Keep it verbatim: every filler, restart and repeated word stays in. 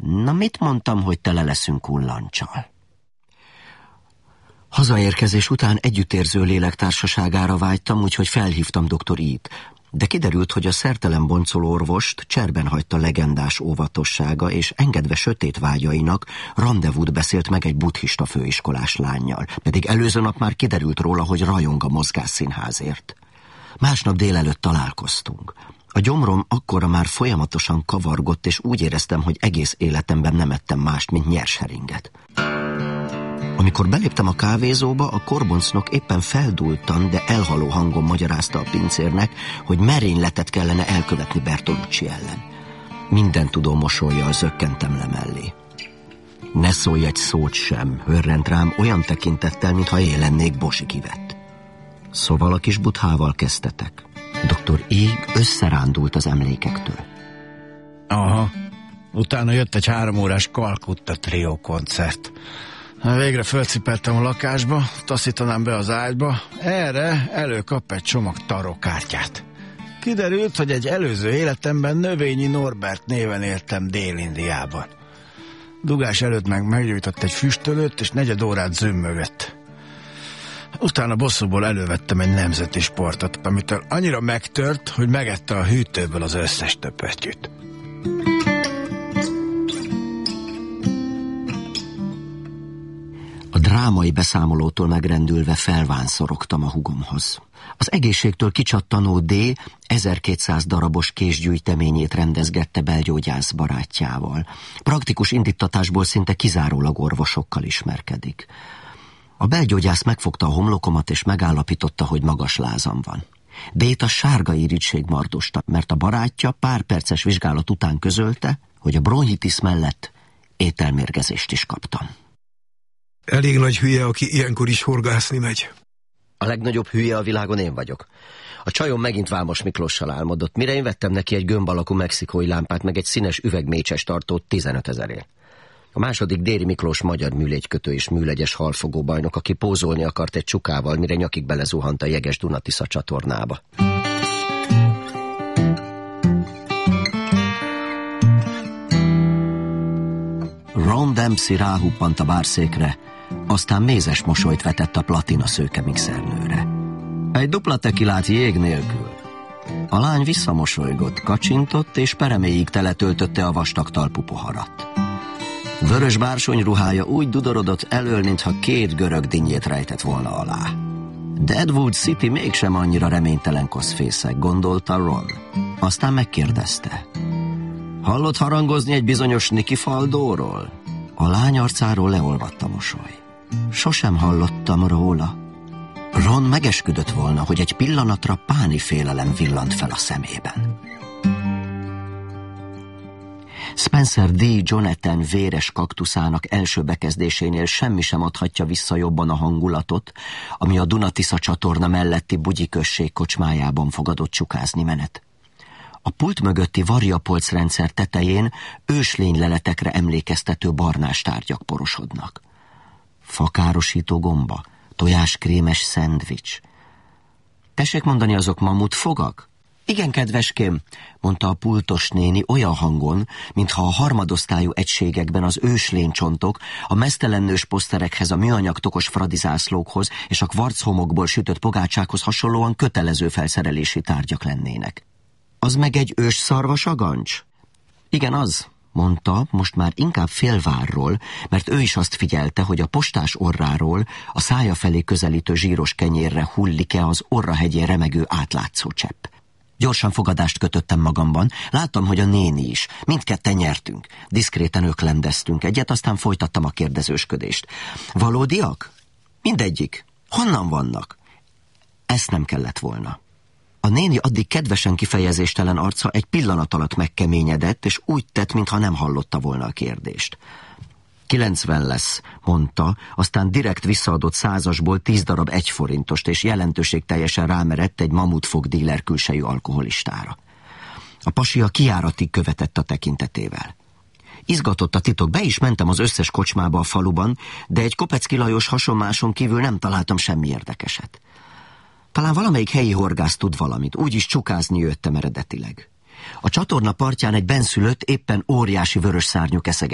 Na, mit mondtam, hogy tele leszünk kullancsal? Hazaérkezés után együttérző lélektársaságára vágytam, úgyhogy felhívtam doktor E-t, de kiderült, hogy a szertelen boncoló orvost cserben hagyta legendás óvatossága, és engedve sötét vágyainak randevút beszélt meg egy buddhista főiskolás lánnyal, pedig előző nap már kiderült róla, hogy rajong a mozgásszínházért. Másnap délelőtt találkoztunk. A gyomrom akkora már folyamatosan kavargott, és úgy éreztem, hogy egész életemben nem ettem mást, mint nyers heringet. Amikor beléptem a kávézóba, a korboncnok éppen feldúltan, de elhaló hangon magyarázta a pincérnek, hogy merényletet kellene elkövetni Bertolucci ellen. Minden tudó mosollyal zökkentem le mellé. Ne szólj egy szót sem, hörrent rám olyan tekintettel, mintha én lennék Bosik Ivett. Szóval a kis buthával kezdtetek. doktor E összerándult az emlékektől. Aha, utána jött egy három órás Kalkutta Trio koncert. Végre fölcipeltem a lakásba, taszítanám be az ágyba, erre előkap egy csomag tarokkártyát. Kiderült, hogy egy előző életemben Növényi Norbert néven éltem Dél-Indiában. Dugás előtt meg meggyújtott egy füstölőt, és negyed órát zümmögött. Utána bosszúból elővettem egy nemzeti sportot, amitől annyira megtört, hogy megette a hűtőből az összes töpöttyűt. A drámai beszámolótól megrendülve felvánszorogtam a hugomhoz. Az egészségtől kicsattanó D ezerkétszáz darabos késgyűjteményét rendezgette belgyógyász barátjával. Praktikus indítatásból szinte kizárólag orvosokkal ismerkedik. A belgyógyász megfogta a homlokomat, és megállapította, hogy magas lázam van. D-t a sárga irigység mardosta, mert a barátja pár perces vizsgálat után közölte, hogy a bronchitis mellett ételmérgezést is kaptam. Elég nagy hülye, aki ilyenkor is horgászni megy. A legnagyobb hülye a világon én vagyok. A csajom megint Vámos Miklóssal álmodott, mire én vettem neki egy gömb alakú mexikói lámpát, meg egy színes üvegmécses tartót tizenöt ezerért. A második Déri Miklós magyar műlégykötő és műlegyes halfogó bajnok, aki pózolni akart egy csukával, mire nyakig belezuhant a jeges Duna-Tisza csatornába. Ron Dempsey ráhuppant a bárszékre, aztán mézes mosolyt vetett a platina szőke mixernőre. Egy dupla tekilát jég nélkül. A lány visszamosolygott, kacsintott, és pereméig teletöltötte a vastag talpú poharat. Vörös bársony ruhája úgy dudorodott elől, mintha két görög dinnyét rejtett volna alá. Deadwood City mégsem annyira reménytelen koszfészek, gondolta Ron. Aztán megkérdezte. Hallott harangozni egy bizonyos Nicky Faldóról? A lány arcáról leolvadt a mosoly. Sosem hallottam róla. Ron megesküdött volna, hogy egy pillanatra páni félelem villant fel a szemében. Spencer D. Jonathan véres kaktuszának első bekezdésénél semmi sem adhatja vissza jobban a hangulatot, ami a Duna-Tisza csatorna melletti Bugyi község kocsmájában fogadott csukázni menet. A pult mögötti varjapolc rendszer tetején őslényleletekre emlékeztető barnás tárgyak porosodnak. Fakárosító gomba, tojáskrémes szendvics. Tessék mondani, azok mamutfogak? Igen, kedveském, mondta a pultos néni olyan hangon, mintha a harmadosztályú egységekben az őslénycsontok a meztelennős poszterekhez, a műanyag tokos fradizászlókhoz és a kvarchomokból sütött pogácsákhoz hasonlóan kötelező felszerelési tárgyak lennének. Az meg egy ős szarvasagancs? Igen, az, mondta, most már inkább félvárról, mert ő is azt figyelte, hogy a postás orráról a szája felé közelítő zsíros kenyérre hullik-e az orrahegyén remegő átlátszó csepp. Gyorsan fogadást kötöttem magamban, láttam, hogy a néni is. Mindketten nyertünk. Diszkréten öklendeztünk egyet, aztán folytattam a kérdezősködést. Valódiak? Mindegyik. Honnan vannak? Ezt nem kellett volna. A néni addig kedvesen kifejezéstelen arca egy pillanat alatt megkeményedett, és úgy tett, mintha nem hallotta volna a kérdést. kilencven lesz, mondta, aztán direkt visszaadott százasból tíz darab egyforintost, és jelentőségteljesen rámerett egy mamutfog díler külsejű alkoholistára. A pasi a kijáratig követett a tekintetével. Izgatott a titok, be is mentem az összes kocsmába a faluban, de egy Kopecki Lajos hasonmáson kívül nem találtam semmi érdekeset. Talán valamelyik helyi horgász tud valamit, úgyis csukázni jöttem eredetileg. A csatorna partján egy benszülött, éppen óriási vörös szárnyú keszeget